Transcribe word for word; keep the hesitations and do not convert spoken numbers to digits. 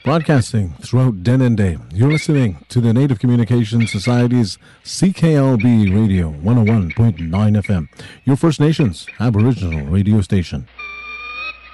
Broadcasting throughout Denendeh, you're listening to the Native Communications Society's C K L B Radio one oh one point nine F M, your First Nations Aboriginal radio station.